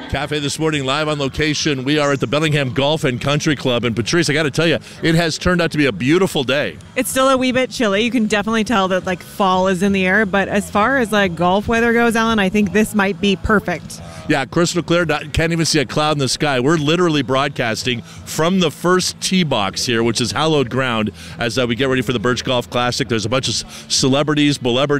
Cafe This Morning, live on location. We are at the Bellingham Golf and Country Club. And Patrice, I got to tell you, it has turned out to be a beautiful day. It's still a wee bit chilly. You can definitely tell that fall is in the air. But as far as golf weather goes, Alan, I think this might be perfect. Yeah, crystal clear. Can't even see a cloud in the sky. We're literally broadcasting from the first tee box here, which is hallowed ground, as we get ready for the Birch Golf Classic. There's a bunch of celebrities,